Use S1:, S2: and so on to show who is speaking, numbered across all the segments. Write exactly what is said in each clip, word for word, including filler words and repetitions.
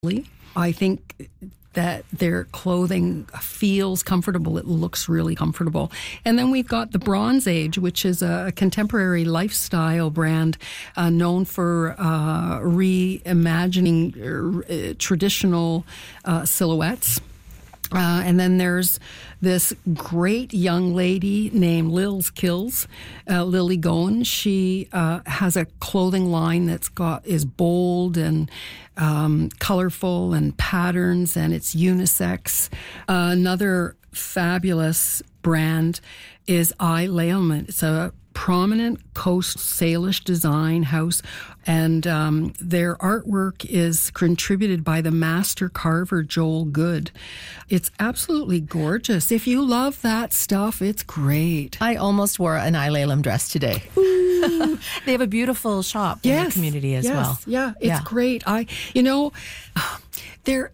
S1: I think that their clothing feels comfortable. It looks really comfortable. And then we've got the Bronze Age, which is a contemporary lifestyle brand uh, known for uh, reimagining uh, traditional uh, silhouettes. Uh, and then there's this great young lady named Lil's Kills, uh, Lily Goen. She uh, has a clothing line that's got is bold and um, colorful and patterns, and it's unisex. Uh, another fabulous brand is I Leilman. It's a prominent Coast Salish design house, and um, their artwork is contributed by the master carver Joel Good. It's absolutely gorgeous. If you love that stuff, it's great.
S2: I almost wore an I Leilman dress today. They have a beautiful shop
S1: yes,
S2: in the community as
S1: yes,
S2: well.
S1: Yeah, it's
S2: yeah.
S1: great. I, you know, there.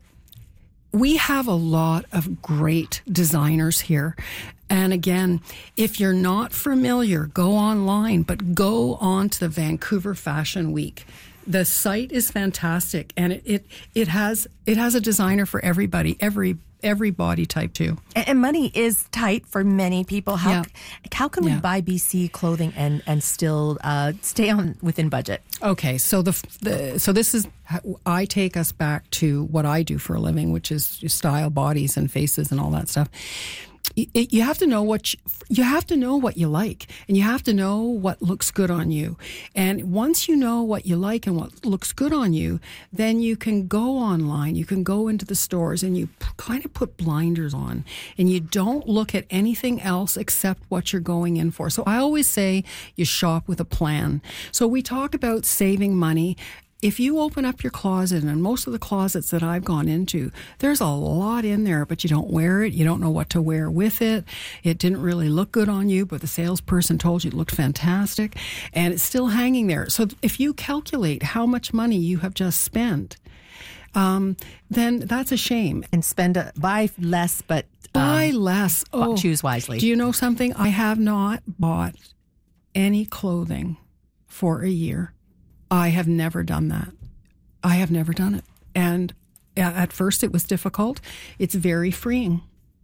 S1: We have a lot of great designers here. And again, if you're not familiar, go online, but go on to the Vancouver Fashion Week. The site is fantastic, and it, it, it has it has a designer for everybody, every every body type too.
S2: And, and money is tight for many people. How
S1: yeah.
S2: how can we
S1: yeah.
S2: buy B C clothing and and still uh, stay on within budget?
S1: Okay, so the, the so this is I take us back to what I do for a living, which is style bodies and faces and all that stuff. It, you have to know what you, you have to know what you like, and you have to know what looks good on you. And once you know what you like and what looks good on you, then you can go online, you can go into the stores, and you p- kind of put blinders on, and you don't look at anything else except what you're going in for. So I always say you shop with a plan. So we talk about saving money. If you open up your closet, and most of the closets that I've gone into, there's a lot in there, but you don't wear it. You don't know what to wear with it. It didn't really look good on you, but the salesperson told you it looked fantastic, and it's still hanging there. So if you calculate how much money you have just spent, um, then that's a shame.
S2: And spend a, buy less, but um,
S1: buy less. Oh,
S2: choose wisely.
S1: Do you know something? I have not bought any clothing for a year. I have never done that. I have never done it. And at first it was difficult. It's very freeing.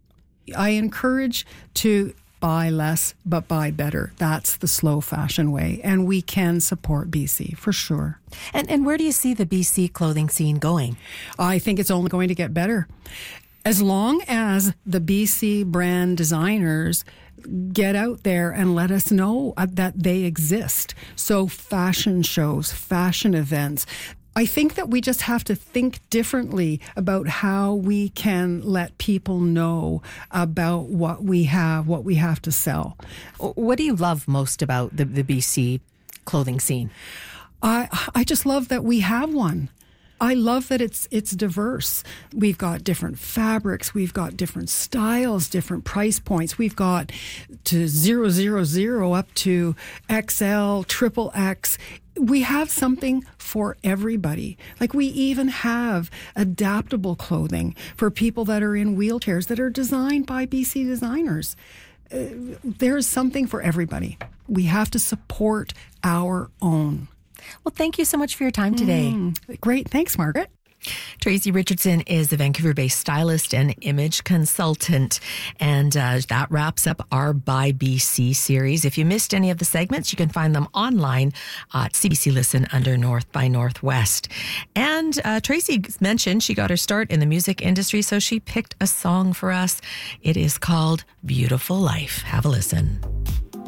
S1: I encourage to buy less, but buy better. That's the slow fashion way. And we can support B C for sure.
S2: And and where do you see the B C clothing scene going?
S1: I think it's only going to get better. As long as the B C brand designers get out there and let us know that they exist. So fashion shows, fashion events. I think that we just have to think differently about how we can let people know about what we have, what we have to sell.
S2: What do you love most about the, the B C clothing scene?
S1: I I just love that we have one. I love that it's it's diverse. We've got different fabrics. We've got different styles, different price points. We've got to zero, zero, zero up to X L, triple X. We have something for everybody. Like we even have adaptable clothing for people that are in wheelchairs that are designed by B C designers. Uh, there's something for everybody. We have to support our own.
S2: Well, thank you so much for your time today.
S1: Mm, great. Thanks, Margaret.
S2: Tracy Richardson is a Vancouver-based stylist and image consultant. And uh, that wraps up our By B C series. If you missed any of the segments, you can find them online at C B C Listen under North by Northwest. And uh, Tracy mentioned she got her start in the music industry, so she picked a song for us. It is called Beautiful Life. Have a listen.